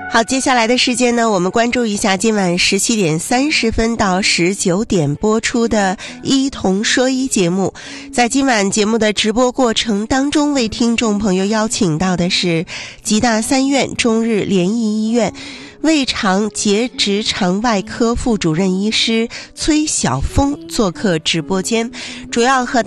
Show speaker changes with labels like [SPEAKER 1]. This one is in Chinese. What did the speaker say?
[SPEAKER 1] 好，接下来的时间呢，我们关注一下今晚17点30分到19点播出的一同说一节目。在今晚节目的直播过程当中，为听众朋友邀请到的是吉大三院中日联谊医院胃肠结直肠外科副主任医师崔晓峰做客直播间，主要和